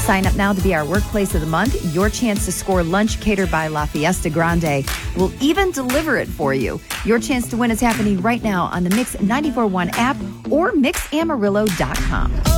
Sign up now to be our Workplace of the Month. Your chance to score lunch catered by La Fiesta Grande. We'll even deliver it for you. Your chance to win is happening right now on the Mix 94.1 app or mixamarillo.com.